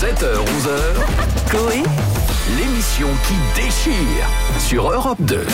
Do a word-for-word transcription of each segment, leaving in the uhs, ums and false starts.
sept heures onze heures, Coé, l'émission qui déchire sur Europe deux.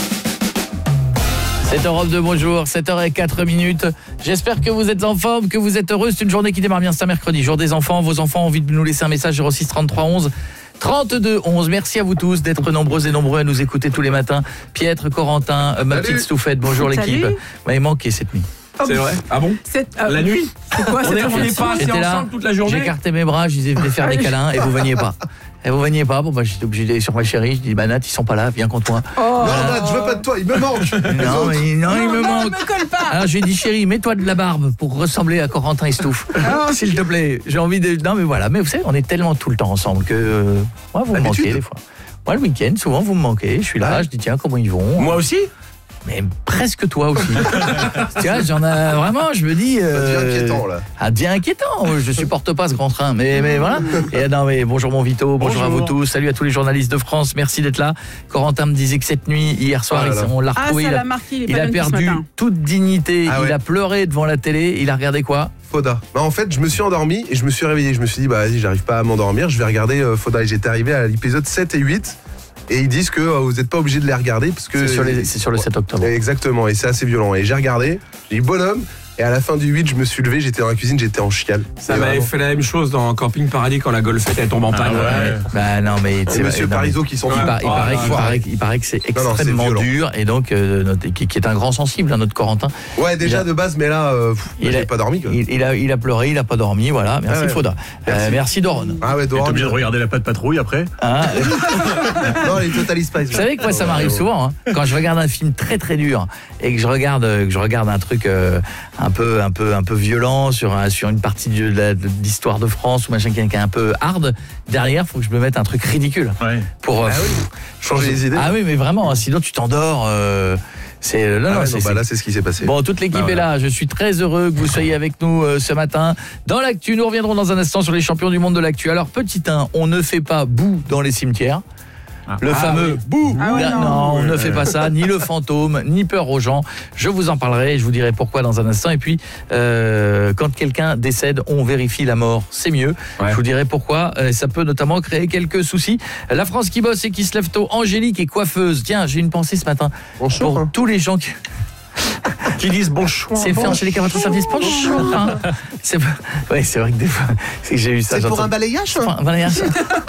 C'est Europe deux, bonjour, sept heures zéro quatre minutes. J'espère que vous êtes en forme, que vous êtes heureux. C'est une journée qui démarre bien, c'est un mercredi, jour des enfants. Vos enfants ont envie de nous laisser un message zéro six trente-trois onze trente-deux onze. Merci à vous tous d'être nombreux et nombreux à nous écouter tous les matins. Pietre, Corentin, ma Salut. petite Stouffette, bonjour l'équipe. Vous m'avez manqué cette nuit. C'est vrai? Ah bon? C'est, euh, La nuit? C'est quoi On cette est, on est pas assis J'étais là, ensemble toute la journée? j'écartais mes bras, je disais venez faire des câlins et vous veniez pas. Et vous veniez pas, bon bah j'étais obligé d'aller sur ma chérie, je dis bah Nat, ils sont pas là, viens contre moi. Oh. Non, Nat, je veux pas de toi, il me manque. Non, mais, non, il me non, manque. me colle pas. Alors j'ai dit chérie, mets-toi de la barbe pour ressembler à Corentin et Stouff. S'il te plaît, j'ai envie de... Non mais voilà, mais vous savez, on est tellement tout le temps ensemble que... Euh, moi vous me Habitude. manquez des fois. Moi le week-end, souvent vous me manquez, je suis là, Ouais. je dis tiens comment ils vont. Moi aussi? Mais presque toi aussi. Tu vois, j'en ai vraiment, je me dis... Ça Euh, devient inquiétant là. Ah, bien inquiétant, je supporte pas ce grand train, mais, mais voilà. Et non, mais bonjour mon Vito, bonjour, Bonjour. à vous tous, salut à tous les journalistes de France, merci d'être là. Corentin me disait que cette nuit, hier soir, Oh là il- là. on l'a Ah, retrouvé, ça il a, l'a marqué, il est il pas a venu ce perdu matin. toute dignité, Ah il ouais. a pleuré devant la télé, il a regardé quoi? Foda. Bah, en fait, je me suis endormi et je me suis réveillé. Je me suis dit, bah vas-y, j'arrive pas à m'endormir, je vais regarder euh, Foda. Et j'étais arrivé à l'épisode sept et huit. Et ils disent que euh, vous n'êtes pas obligé de les regarder parce que. C'est sur, les- c'est sur le sept octobre. Exactement, et c'est assez violent. Et j'ai regardé, j'ai dit bonhomme. Et à la fin du huit, je me suis levé, j'étais dans la cuisine, j'étais en chiale. Ça Et m'avait vraiment. fait la même chose dans Camping Paradis quand la Golfette elle tombe en panne. Bah non, mais C'est Monsieur non, mais- Parizeau qui s'en Il, fout. par- il Oh, paraît, non, il, non. paraît, il paraît que c'est Non, non, c'est extrêmement violent. dur et donc euh, notre- qui, qui est un grand sensible, hein, notre Corentin. Ouais, déjà Il a- de base, mais là, euh, pff, Il j'ai a- pas dormi. Quoi. Il, il a, il a pleuré, il a pas dormi, voilà. Merci Ah ouais. Foda. Merci. Euh, merci Doron. Ah ouais, T'es Doran. obligé de regarder la patte patrouille après. Hein Non, les Total Spice. Vous savez que moi ça m'arrive souvent hein, quand je regarde un film très très dur et que je regarde euh, que je regarde un truc euh, un peu un peu un peu violent sur un- sur une partie de la- de l'histoire de France ou machin qui est qui est un peu hard, derrière faut que je me mette un truc ridicule Ouais. pour euh, Ah oui. Changer les idées. ah oui mais vraiment hein, sinon tu t'endors euh, c'est non, Ah non, ouais, c'est- non, bah c'est- là, c'est ce qui s'est passé. Bon, toute l'équipe Ah ouais. est là. Je suis très heureux que vous soyez avec nous euh, ce matin. Dans l'actu, nous reviendrons dans un instant sur les champions du monde de l'actu. Alors, petit un, on ne fait pas boue dans les cimetières. Le Ah fameux oui. bouh. Ah ouais, non, non. on ne fait pas ça, ni le fantôme, ni peur aux gens. Je vous en parlerai, je vous dirai pourquoi dans un instant. Et puis, euh, quand quelqu'un décède, on vérifie la mort, c'est mieux. Ouais. Je vous dirai pourquoi. Euh, ça peut notamment créer quelques soucis. La France qui bosse et qui se lève tôt, Angélique est coiffeuse. Tiens, j'ai une pensée ce matin Bonjour. pour hein. tous les gens qui... Qui disent bon choix. C'est fait Angélique à votre service. Bonjour. hein. C'est ouais, c'est vrai que des fois c'est que j'ai eu ça. C'est pour j'entends- un balayage Enfin, balayage.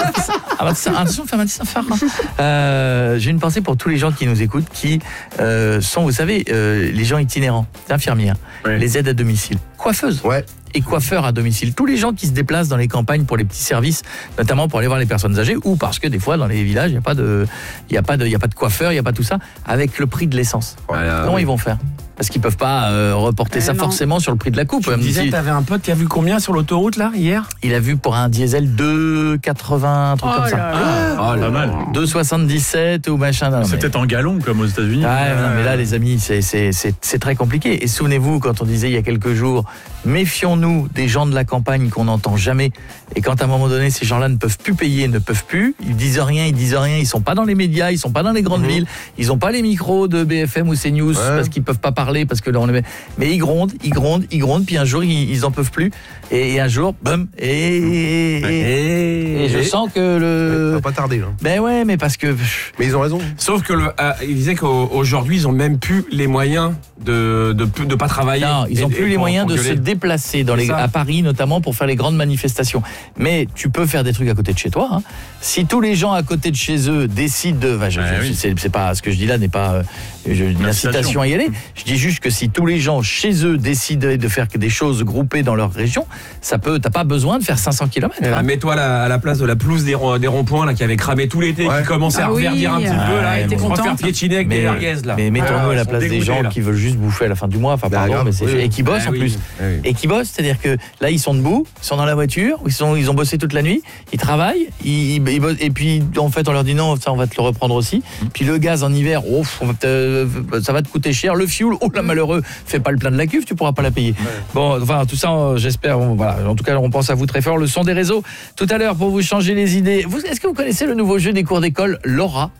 Ah bah, ça- attention, fais un petit affaire. hein. Euh, j'ai une pensée pour tous les gens qui nous écoutent, qui euh, sont, vous savez, euh, les gens itinérants, infirmières, Ouais. les aides à domicile, coiffeuses. Ouais. Et coiffeurs à domicile, tous les gens qui se déplacent dans les campagnes pour les petits services, notamment pour aller voir les personnes âgées, ou parce que des fois dans les villages il y a pas de, il y a pas de, il y a pas de coiffeur, il y a pas tout ça, avec le prix de l'essence. Voilà, Comment oui. ils vont faire? Parce qu'ils peuvent pas euh, reporter Eh ça non. forcément sur le prix de la coupe. Tu Même me disais si que t'avais un pote qui a vu combien sur l'autoroute là hier? il a vu pour un diesel deux quatre-vingts, un truc Oh comme ça. là là. Oh Pas mal. deux soixante-dix-sept ou machin. non, C'est mais- peut-être en galon comme aux États-Unis. Ah, non, mais là, les amis, c'est- c'est c'est- c'est très compliqué. Et souvenez-vous, quand on disait il y a quelques jours, méfions-nous des gens de la campagne qu'on n'entend jamais. Et quand à un moment donné, ces gens-là ne peuvent plus payer, ne peuvent plus, ils disent rien, ils disent rien, ils sont pas dans les médias, ils sont pas dans les grandes Mhm. villes, ils ont pas les micros de B F M ou C News Ouais. parce qu'ils peuvent pas parler, parce que là, on les met. Mais ils grondent, ils grondent, ils grondent, puis un jour, ils, ils en peuvent plus. Et, et un jour, bum, et, et, et- et je sens que Ça le. va pas tarder. Là. Ben ouais, mais parce que. Mais ils ont raison. Sauf que le, euh, il disait qu'aujourd'hui ils ont même plus les moyens de de, de pas travailler. Non, ils Et- n'ont et plus les pour- moyens pour de se gueuler. déplacer dans les, C'est ça. à Paris, notamment pour faire les grandes manifestations. Mais tu peux faire des trucs à côté de chez toi. hein. Si tous les gens à côté de chez eux décident de... Enfin, je- Ouais, je- oui. c'est, c'est pas, ce que je dis là n'est pas euh, je- une incitation à y aller. Je dis juste que si tous les gens chez eux décidaient de faire des choses groupées dans leur région, ça peut, t'as pas besoin de faire cinq cents kilomètres. Euh, hein. Mets-toi à la, à la place de la pelouse des, ronds- des ronds-points là, qui avait cramé tout l'été, Ouais. qui commençait à Ah oui, reverdir un petit ah, peu. Là, ouais, ils t'es vont se contente. faire piétiner avec des Mais, merguez là. mais mettons-nous Ah, à ils la sont place des dégoûtés, gens là. qui veulent juste bouffer à la fin du mois. Enfin, Bah, pardon, grave, mais c'est, oui, oui. et qui bossent Ah en oui. plus. Ah oui. Et qui bossent, c'est-à-dire que là ils sont debout, ils sont dans la voiture, ils sont, ils ont bossé toute la nuit, ils travaillent, ils, ils- ils bossent, et puis en fait on leur dit non, ça on va te le reprendre aussi. Puis le gaz en hiver, oh, on va te- ça va te coûter cher. Le fioul, oh là malheureux, fais pas le plein de la cuve, tu pourras pas la payer. Bon, enfin tout ça, euh, j'espère. bon, voilà. En tout cas, on pense à vous très fort. Le son des réseaux tout à l'heure pour vous changer les idées. Vous, est-ce que vous connaissez le nouveau jeu des cours d'école, Laura?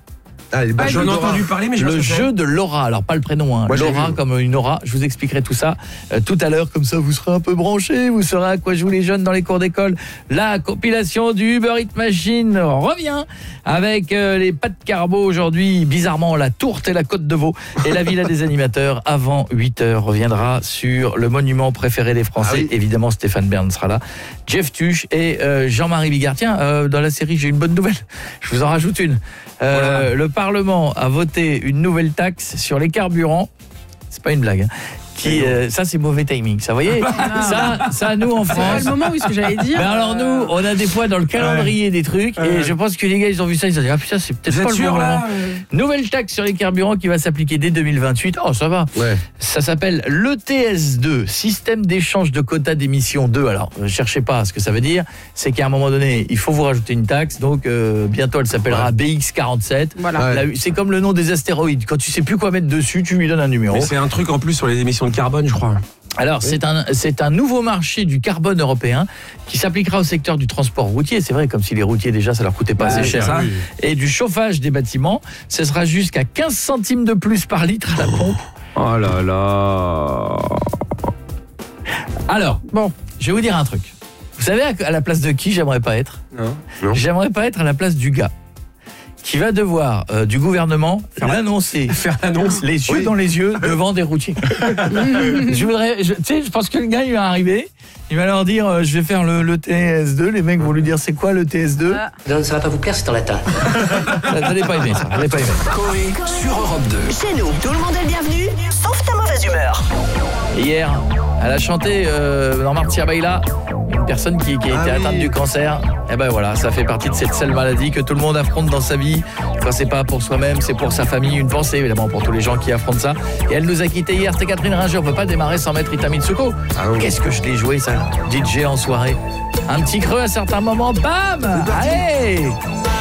Ah, les badges J'en ai d'Aura. entendu parler, mais je Le sais pas ce que jeu de Laura, alors pas le prénom, hein. Moi, je l'ai Laura vu. comme une aura, je vous expliquerai tout ça euh, tout à l'heure, comme ça vous serez un peu branchés, vous saurez à quoi jouent les jeunes dans les cours d'école. La compilation du Uber Eats Machine revient avec euh, les pâtes carbo aujourd'hui, bizarrement la tourte et la côte de veau, et la villa des animateurs avant huit heures reviendra sur le monument préféré des Français. Ah oui. Évidemment Stéphane Bern sera là, Jeff Tuche et euh, Jean-Marie Bigard. Tiens, euh, dans la série j'ai une bonne nouvelle, je vous en rajoute une. Euh, Voilà. Le Parlement a voté une nouvelle taxe sur les carburants. C'est pas une blague. Hein. Qui, euh, ça c'est mauvais timing. Ça, vous voyez, ça, ça nous en C'est pas France. le moment où ce que j'allais dire. Mais alors nous, on a des fois dans le calendrier des trucs, et Ouais. je pense que les gars ils ont vu ça, ils ont dit ah putain c'est peut-être Vous pas êtes le bon sûr, là moment. Nouvelle taxe sur les carburants qui va s'appliquer dès deux mille vingt-huit. Oh ça va. Ouais. Ça s'appelle l'E T S deux, système d'échange de quotas d'émissions deux. Alors, ne cherchez pas ce que ça veut dire. C'est qu'à un moment donné, il faut vous rajouter une taxe. Donc, euh, bientôt, elle s'appellera B X quarante-sept. Voilà. Ouais. La- C'est comme le nom des astéroïdes. Quand tu sais plus quoi mettre dessus, tu lui donnes un numéro. Mais c'est un truc en plus sur les émissions de carbone, je crois. Alors, c'est un, c'est un nouveau marché du carbone européen qui s'appliquera au secteur du transport routier. C'est vrai, comme si les routiers, déjà, ça leur coûtait pas Bah, assez c'est cher. ça. Oui. Et du chauffage des bâtiments. Ce sera jusqu'à quinze centimes de plus par litre à la pompe. Oh là là. Alors, Bon. je vais vous dire un truc. Vous savez à à la place de qui j'aimerais pas être? Non. Non. J'aimerais pas être à la place du gars qui va devoir, euh, du gouvernement, l'annoncer, Faire l'annonce. les yeux Oui. dans les yeux, devant des routiers. je voudrais, je- tu sais, je pense que le gars, il va arriver, il va leur dire, euh, je vais faire le, le T S deux, les mecs vont lui dire, c'est quoi le T S deux? Ah. Non, ça va pas vous plaire, c'est en latin. Vous n'allez pas aimer ça, vous n'allez pas aimer. Coé sur Europe deux. Chez nous, tout le monde est le bienvenu, sauf ta mauvaise humeur. Hier, elle a chanté euh, dans Martia Baila, une personne qui, qui a Ah été oui. atteinte du cancer. Et ben voilà, ça fait partie de cette seule maladie que tout le monde affronte dans sa vie. Quand c'est pas pour soi-même, c'est pour sa famille. Une pensée évidemment pour tous les gens qui affrontent ça. Et elle nous a quittés hier, c'était Catherine Ringer. On peut pas démarrer sans mettre Rita Mitsuko. Ah oui. Qu'est-ce que je l'ai joué ça, D J en soirée. Un petit creux à certains moments, bam, allez.